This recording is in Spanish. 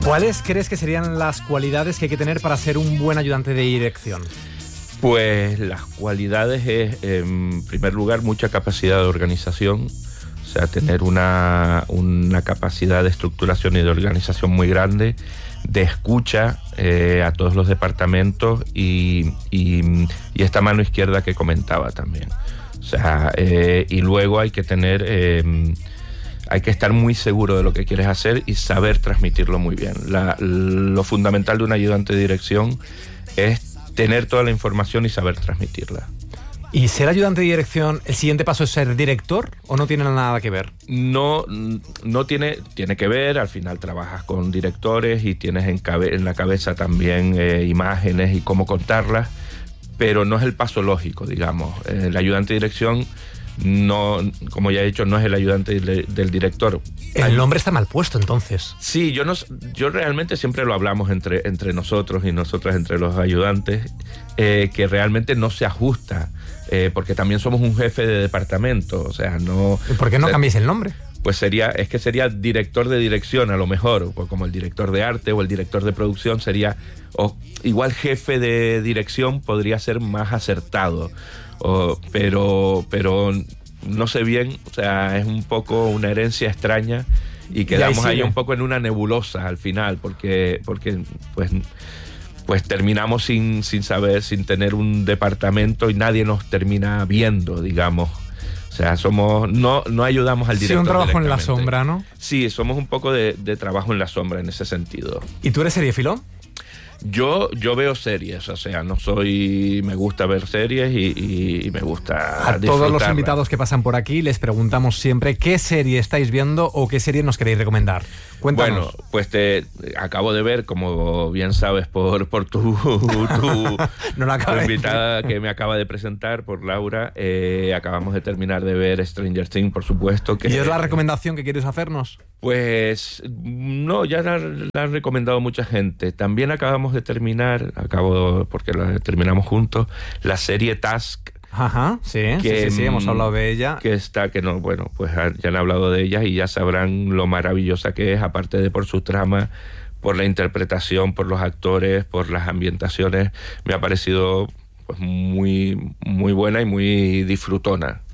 ¿Cuáles crees que serían las cualidades que hay que tener para ser un buen ayudante de dirección? Pues las cualidades es, en primer lugar, mucha capacidad de organización, o sea, tener una capacidad de estructuración y de organización muy grande, de escucha a todos los departamentos y esta mano izquierda que comentaba también. O sea, y luego hay que tener... hay que estar muy seguro de lo que quieres hacer y saber transmitirlo muy bien. Lo fundamental de un ayudante de dirección es tener toda la información y saber transmitirla. ¿Y ser ayudante de dirección, el siguiente paso es ser director o no tiene nada que ver? No tiene que ver. Al final trabajas con directores y tienes en la cabeza también imágenes y cómo contarlas, pero no es el paso lógico, digamos. El ayudante de dirección, no, como ya he dicho, no es el ayudante del director. El nombre está mal puesto, entonces. Sí, yo realmente siempre lo hablamos entre nosotros y nosotras, entre los ayudantes, que realmente no se ajusta, porque también somos un jefe de departamento, o sea, no... ¿Y por qué no cambiéis el nombre? Pues sería director de dirección a lo mejor, pues como el director de arte o el director de producción sería, o igual jefe de dirección podría ser más acertado, pero no sé bien, o sea, es un poco una herencia extraña y quedamos ahí un poco en una nebulosa al final, porque pues terminamos sin saber, sin tener un departamento y nadie nos termina viendo, digamos. O sea, no ayudamos al director. Sí, un trabajo en la sombra, ¿no? Sí, somos un poco de trabajo en la sombra en ese sentido. ¿Y tú eres seriéfilo? Yo veo series, o sea, me gusta ver series y me gusta A todos los invitados que pasan por aquí les preguntamos siempre qué serie estáis viendo o qué serie nos queréis recomendar. Cuéntanos. Bueno, pues te acabo de ver, como bien sabes, por tu invitada que me acaba de presentar, por Laura, acabamos de terminar de ver Stranger Things, por supuesto. ¿Y es la recomendación que quieres hacernos? Pues no, ya la han recomendado mucha gente. También acabamos de terminar, porque la terminamos juntos, la serie Task. Ajá, sí, hemos hablado de ella. Pues ya han hablado de ella y ya sabrán lo maravillosa que es, aparte de por su trama, por la interpretación, por los actores, por las ambientaciones. Me ha parecido pues muy, muy buena y muy disfrutona.